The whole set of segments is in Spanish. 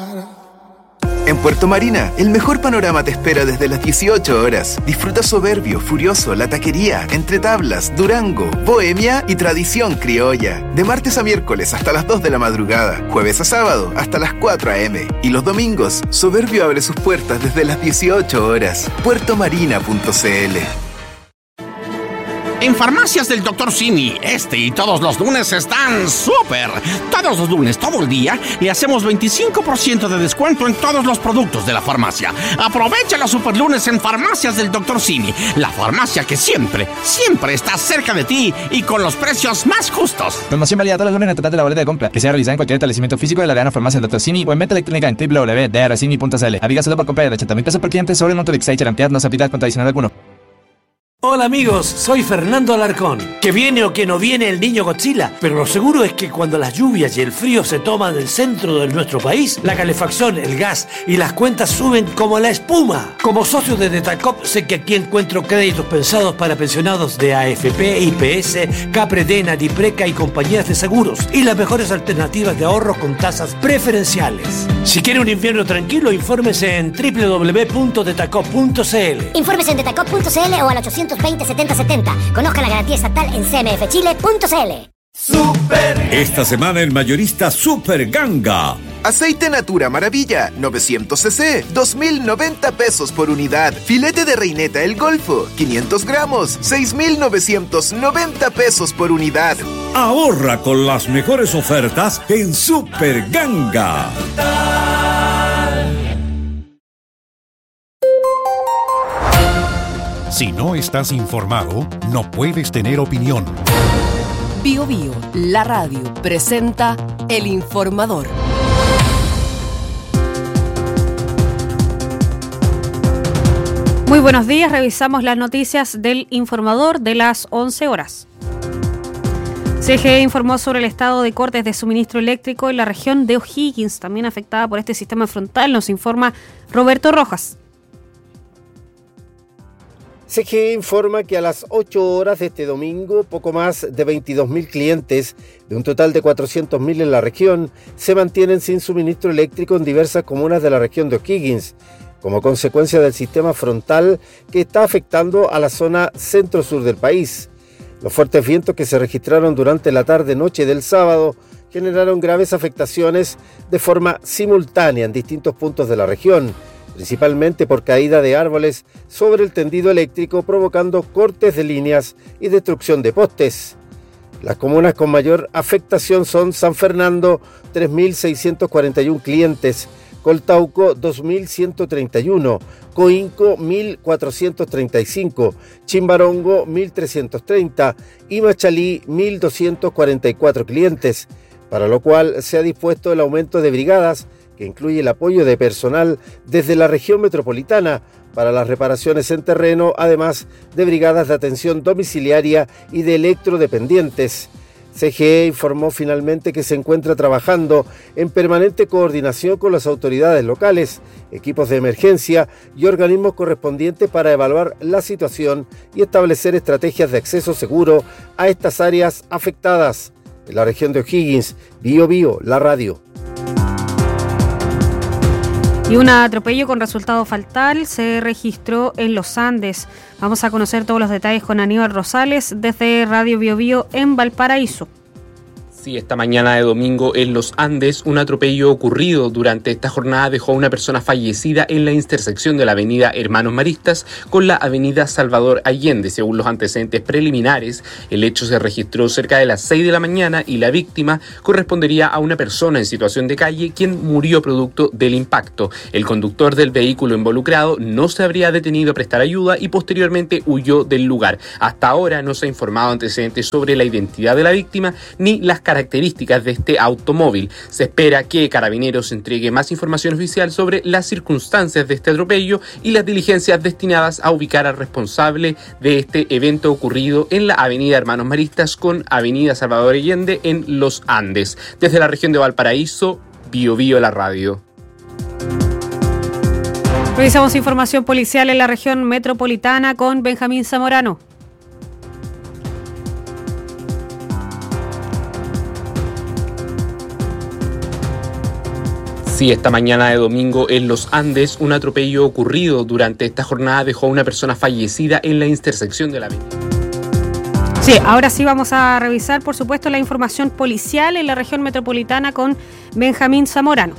En Puerto Marina, el mejor panorama te espera desde las 18 horas. Disfruta Soberbio, Furioso, La Taquería, Entre Tablas, Durango, Bohemia y Tradición Criolla. De martes a miércoles hasta las 2 de la madrugada, jueves a sábado hasta las 4 a.m. Y los domingos, Soberbio abre sus puertas desde las 18 horas. puertomarina.cl. En Farmacias del Dr. Simi, este y todos los lunes están súper. Todos los lunes, todo el día, le hacemos 25% de descuento en todos los productos de la farmacia. Aprovecha los super lunes en Farmacias del Dr. Simi, la farmacia que siempre está cerca de ti y con los precios más justos. Promoción válida todos los lunes en el total de la boleta de compra, que sea realizada en cualquier establecimiento físico de la cadena Farmacias del Dr. Simi o en venta electrónica en www.drcimi.cl. Aviga solo por compra de 80.000 pesos por cliente sobre el monto de Excite Ampliar, no se aplica con adicional alguno. Hola amigos, soy Fernando Alarcón. Que viene o que no viene el niño Godzilla, pero lo seguro es que cuando las lluvias y el frío se toman el centro de nuestro país, la calefacción, el gas y las cuentas suben como la espuma. Como socio de Detacop sé que aquí encuentro créditos pensados para pensionados de AFP, IPS, Capredena, Dipreca y compañías de seguros y las mejores alternativas de ahorro con tasas preferenciales. Si quiere un invierno tranquilo, infórmese en www.detacop.cl. Infórmese en detacop.cl o al 820-7070. Conozca la garantía estatal en cmfchile.cl. Esta semana el mayorista Super Ganga. Aceite Natura Maravilla, 900 cc, 2.090 pesos por unidad. Filete de reineta El Golfo, 500 gramos, 6.990 pesos por unidad. Ahorra con las mejores ofertas en Super Ganga. Si no estás informado, no puedes tener opinión. Bio Bio, la radio, presenta El Informador. Muy buenos días, revisamos las noticias del Informador de las 11 horas. CGE informó sobre el estado de cortes de suministro eléctrico en la región de O'Higgins, también afectada por este sistema frontal, nos informa Roberto Rojas. CGE informa que a las 8 horas de este domingo, poco más de 22.000 clientes, de un total de 400.000 en la región, se mantienen sin suministro eléctrico en diversas comunas de la región de O'Higgins, como consecuencia del sistema frontal que está afectando a la zona centro-sur del país. Los fuertes vientos que se registraron durante la tarde-noche del sábado generaron graves afectaciones de forma simultánea en distintos puntos de la región, principalmente por caída de árboles sobre el tendido eléctrico, provocando cortes de líneas y destrucción de postes. Las comunas con mayor afectación son San Fernando, 3.641 clientes, Coltauco, 2.131, Coinco, 1.435, Chimbarongo, 1.330 y Machalí, 1.244 clientes, para lo cual se ha dispuesto el aumento de brigadas que incluye el apoyo de personal desde la región metropolitana para las reparaciones en terreno, además de brigadas de atención domiciliaria y de electrodependientes. CGE informó finalmente que se encuentra trabajando en permanente coordinación con las autoridades locales, equipos de emergencia y organismos correspondientes para evaluar la situación y establecer estrategias de acceso seguro a estas áreas afectadas. En la región de O'Higgins, Bio Bio, la radio. Y un atropello con resultado fatal se registró en los Andes. Vamos a conocer todos los detalles con Aníbal Rosales desde Radio Bio Bio en Valparaíso. Sí, esta mañana de domingo en los Andes, un atropello ocurrido durante esta jornada dejó a una persona fallecida en la intersección de la avenida Hermanos Maristas con la avenida Salvador Allende. Según los antecedentes preliminares, el hecho se registró cerca de las 6 de la mañana y la víctima correspondería a una persona en situación de calle quien murió producto del impacto. El conductor del vehículo involucrado no se habría detenido a prestar ayuda y posteriormente huyó del lugar. Hasta ahora no se ha informado antecedentes sobre la identidad de la víctima ni las características de este automóvil. Se espera que Carabineros entregue más información oficial sobre las circunstancias de este atropello y las diligencias destinadas a ubicar al responsable de este evento ocurrido en la avenida Hermanos Maristas con avenida Salvador Allende en Los Andes. Desde la región de Valparaíso, Bio Bio la radio. Revisamos información policial en la región metropolitana con Benjamín Zamorano. Sí, esta mañana de domingo en los Andes, un atropello ocurrido durante esta jornada dejó a una persona fallecida en la intersección de la avenida. Sí, ahora sí vamos a revisar, por supuesto, la información policial en la región metropolitana con Benjamín Zamorano.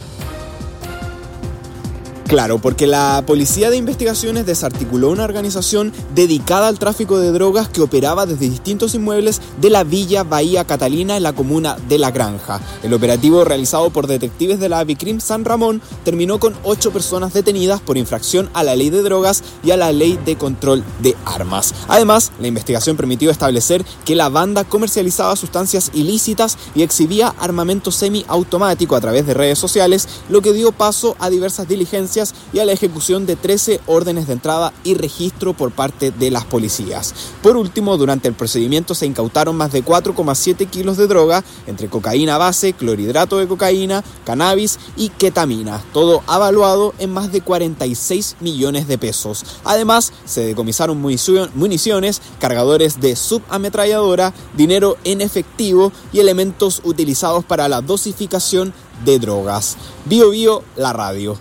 Claro, porque la Policía de Investigaciones desarticuló una organización dedicada al tráfico de drogas que operaba desde distintos inmuebles de la Villa Bahía Catalina en la comuna de La Granja. El operativo realizado por detectives de la Vicrim San Ramón terminó con 8 personas detenidas por infracción a la ley de drogas y a la ley de control de armas. Además, la investigación permitió establecer que la banda comercializaba sustancias ilícitas y exhibía armamento semiautomático a través de redes sociales, lo que dio paso a diversas diligencias y a la ejecución de 13 órdenes de entrada y registro por parte de las policías. Por último, durante el procedimiento se incautaron más de 4,7 kilos de droga, entre cocaína base, clorhidrato de cocaína, cannabis y ketamina, todo avaluado en más de 46 millones de pesos. Además, se decomisaron municiones, cargadores de subametralladora, dinero en efectivo y elementos utilizados para la dosificación de drogas. Bio Bio, la radio.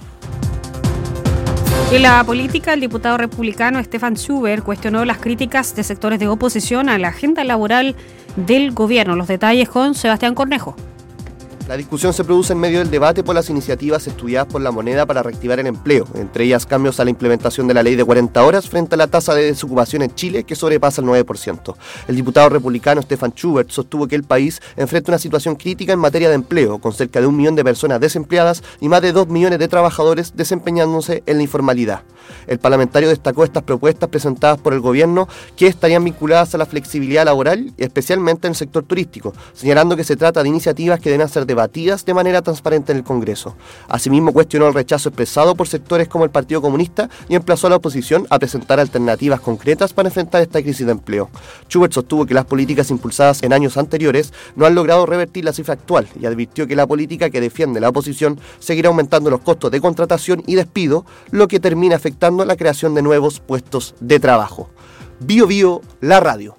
En la política, el diputado republicano Stefan Schubert cuestionó las críticas de sectores de oposición a la agenda laboral del gobierno. Los detalles con Sebastián Cornejo. La discusión se produce en medio del debate por las iniciativas estudiadas por la moneda para reactivar el empleo, entre ellas cambios a la implementación de la ley de 40 horas frente a la tasa de desocupación en Chile, que sobrepasa el 9%. El diputado republicano Stefan Schubert sostuvo que el país enfrenta una situación crítica en materia de empleo, con cerca de 1 millón de personas desempleadas y más de 2 millones de trabajadores desempeñándose en la informalidad. El parlamentario destacó estas propuestas presentadas por el gobierno que estarían vinculadas a la flexibilidad laboral, especialmente en el sector turístico, señalando que se trata de iniciativas que deben ser debatidas de manera transparente en el Congreso. Asimismo, cuestionó el rechazo expresado por sectores como el Partido Comunista y emplazó a la oposición a presentar alternativas concretas para enfrentar esta crisis de empleo. Schubert sostuvo que las políticas impulsadas en años anteriores no han logrado revertir la cifra actual y advirtió que la política que defiende la oposición seguirá aumentando los costos de contratación y despido, lo que termina afectando la creación de nuevos puestos de trabajo. Bio Bio, la radio.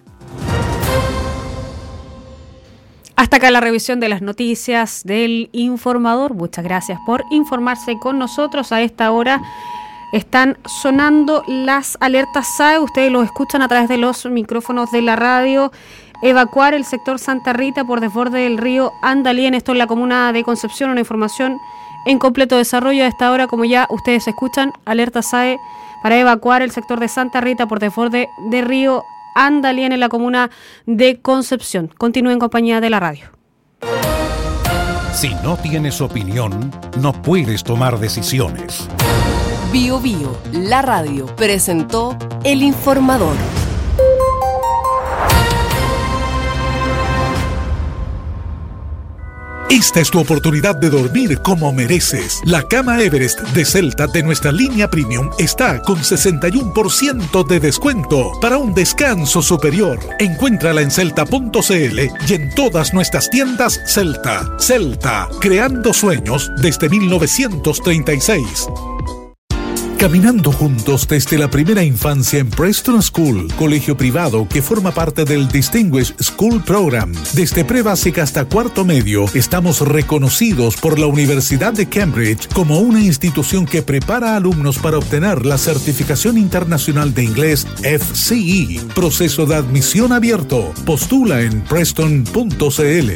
Hasta acá la revisión de las noticias del Informador. Muchas gracias por informarse con nosotros. A esta hora están sonando las alertas SAE. Ustedes los escuchan a través de los micrófonos de la radio. Evacuar el sector Santa Rita por desborde del río Andalien. Esto en la comuna de Concepción. Una información en completo desarrollo. A esta hora, como ya ustedes escuchan, alerta SAE para evacuar el sector de Santa Rita por desborde del río Andalien en la comuna de Concepción. Continúe en compañía de la radio. Si no tienes opinión, no puedes tomar decisiones. Bio Bio, la radio, presentó El Informador. Esta es tu oportunidad de dormir como mereces. La cama Everest de Celta de nuestra línea Premium está con 61% de descuento para un descanso superior. Encuéntrala en celta.cl y en todas nuestras tiendas Celta. Celta, creando sueños desde 1936. Caminando juntos desde la primera infancia en Preston School, colegio privado que forma parte del Distinguished School Program. Desde prebásica hasta cuarto medio, estamos reconocidos por la Universidad de Cambridge como una institución que prepara alumnos para obtener la certificación internacional de inglés FCE. Proceso de admisión abierto. Postula en preston.cl.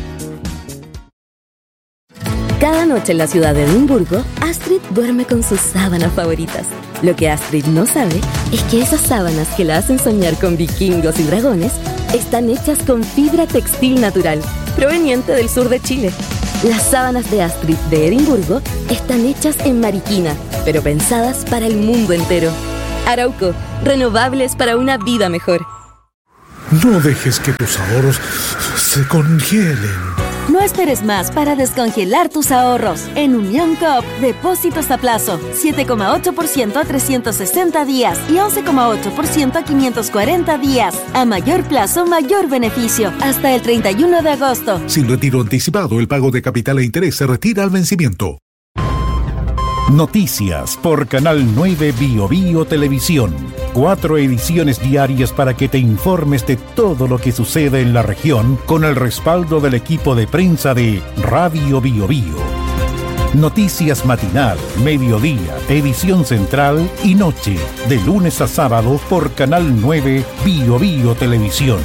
Cada noche en la ciudad de Edimburgo, Astrid duerme con sus sábanas favoritas. Lo que Astrid no sabe es que esas sábanas que la hacen soñar con vikingos y dragones están hechas con fibra textil natural, proveniente del sur de Chile. Las sábanas de Astrid de Edimburgo están hechas en Mariquina, pero pensadas para el mundo entero. Arauco, renovables para una vida mejor. No dejes que tus ahorros se congelen. No esperes más para descongelar tus ahorros. En Unión Coop, depósitos a plazo, 7,8% a 360 días y 11,8% a 540 días. A mayor plazo, mayor beneficio. Hasta el 31 de agosto. Sin retiro anticipado, el pago de capital e interés se retira al vencimiento. Noticias por Canal 9 Bio Bio Televisión. 4 ediciones diarias para que te informes de todo lo que sucede en la región con el respaldo del equipo de prensa de Radio Bio Bio. Noticias matinal, mediodía, edición central y noche, de lunes a sábado por Canal 9 Bio Televisión.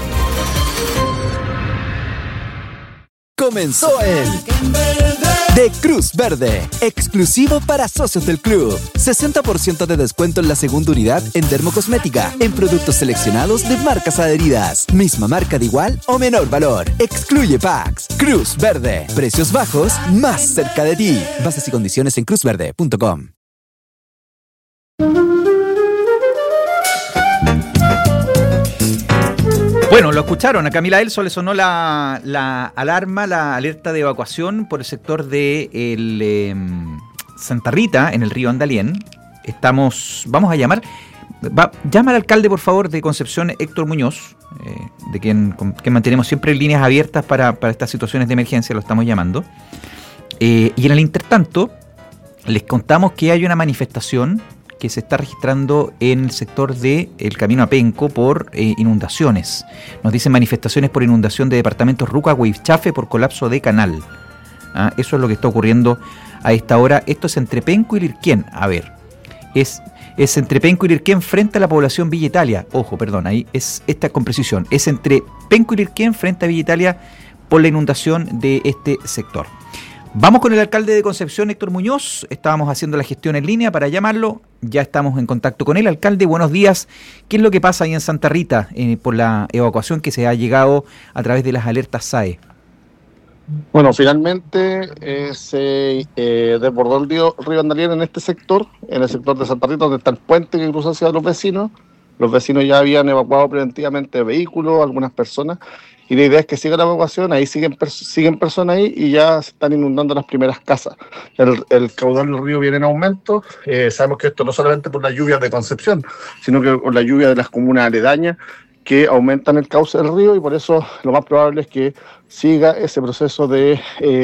Comenzó el de Cruz Verde, exclusivo para socios del club. 60% de descuento en la segunda unidad en dermocosmética, en productos seleccionados de marcas adheridas. Misma marca de igual o menor valor. Excluye packs. Cruz Verde, precios bajos, más cerca de ti. Bases y condiciones en cruzverde.com. Bueno, lo escucharon, a Camila Elso le sonó la alarma, la alerta de evacuación por el sector de Santa Rita, en el río Andalién. Vamos a llamar, llama al alcalde, por favor, de Concepción, Héctor Muñoz, de quien mantenemos siempre líneas abiertas para estas situaciones de emergencia, lo estamos llamando. Y en el intertanto, les contamos que hay una manifestación que se está registrando en el sector del camino a Penco por inundaciones. Nos dicen manifestaciones por inundación de departamentos Ruca, Huichafe por colapso de canal. Eso es lo que está ocurriendo a esta hora. Esto es entre Penco y Lirquén. A ver, es entre Penco y Lirquén frente a la población Villa Italia. Ojo, perdón, ahí es esta con precisión. Es entre Penco y Lirquén frente a Villa Italia por la inundación de este sector. Vamos con el alcalde de Concepción, Héctor Muñoz. Estábamos haciendo la gestión en línea para llamarlo. Ya estamos en contacto con él. Alcalde, buenos días. ¿Qué es lo que pasa ahí en Santa Rita por la evacuación que se ha llegado a través de las alertas SAE? Bueno, finalmente se desbordó el río Andalién en este sector, en el sector de Santa Rita, donde está el puente que cruza hacia los vecinos. Los vecinos ya habían evacuado preventivamente vehículos, algunas personas, y la idea es que siga la evacuación. Ahí siguen personas ahí y ya se están inundando las primeras casas. El caudal del río viene en aumento. Sabemos que esto no solamente por las lluvias de Concepción, sino que por la lluvia de las comunas aledañas que aumentan el cauce del río, y por eso lo más probable es que siga ese proceso de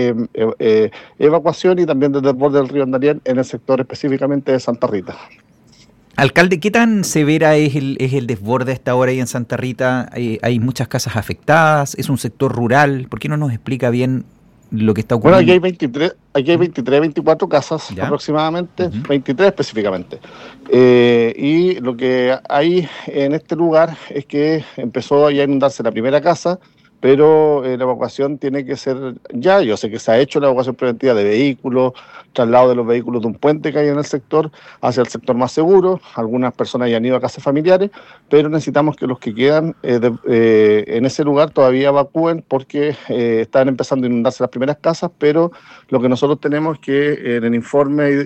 evacuación y también del desborde del río Andalién en el sector específicamente de Santa Rita. Alcalde, ¿qué tan severa es el desborde a esta hora ahí en Santa Rita? ¿Hay muchas casas afectadas? ¿Es un sector rural? ¿Por qué no nos explica bien lo que está ocurriendo? Bueno, aquí hay 24 casas. ¿Ya? Aproximadamente, 23 específicamente. Y lo que hay en este lugar es que empezó ya a inundarse la primera casa, pero la evacuación tiene que ser ya. Yo sé que se ha hecho la evacuación preventiva de vehículos, traslado de los vehículos de un puente que hay en el sector hacia el sector más seguro. Algunas personas ya han ido a casas familiares, pero necesitamos que los que quedan en ese lugar todavía evacúen, porque están empezando a inundarse las primeras casas. Pero lo que nosotros tenemos es que en el informe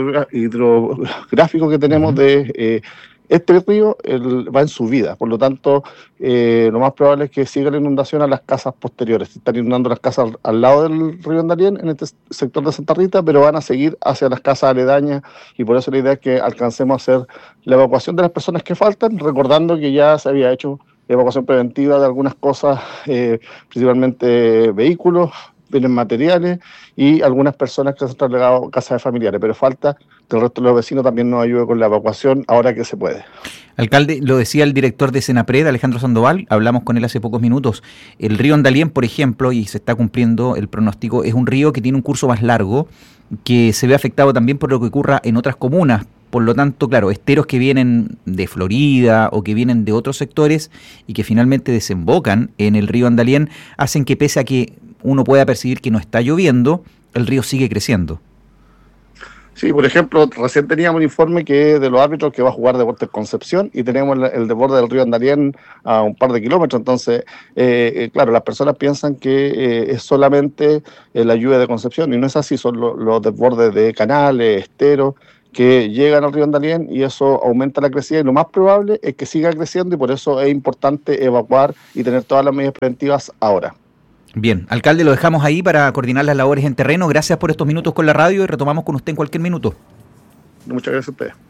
hidrográfico que tenemos de este río va en subida, por lo tanto, lo más probable es que siga la inundación a las casas posteriores. Se están inundando las casas al lado del río Andalién, en este sector de Santa Rita, pero van a seguir hacia las casas aledañas, y por eso la idea es que alcancemos a hacer la evacuación de las personas que faltan, recordando que ya se había hecho evacuación preventiva de algunas cosas, principalmente vehículos, bienes materiales y algunas personas que se han trasladado a casas de familiares, pero falta que el resto de los vecinos también nos ayude con la evacuación ahora que se puede. Alcalde, lo decía el director de Senapred, Alejandro Sandoval, hablamos con él hace pocos minutos. El río Andalién, por ejemplo, y se está cumpliendo el pronóstico, es un río que tiene un curso más largo, que se ve afectado también por lo que ocurra en otras comunas. Por lo tanto, claro, esteros que vienen de Florida o que vienen de otros sectores y que finalmente desembocan en el río Andalién hacen que, pese a que uno pueda percibir que no está lloviendo, el río sigue creciendo. Sí, por ejemplo, recién teníamos un informe de los árbitros que va a jugar Deportes Concepción, y tenemos el desborde del río Andalién a un par de kilómetros. Entonces, claro, las personas piensan que es solamente la lluvia de Concepción, y no es así. Son los desbordes de canales, esteros, que llegan al río Andalién, y eso aumenta la crecida, y lo más probable es que siga creciendo, y por eso es importante evacuar y tener todas las medidas preventivas ahora. Bien, alcalde, lo dejamos ahí para coordinar las labores en terreno. Gracias por estos minutos con la radio, y retomamos con usted en cualquier minuto. Muchas gracias a ustedes.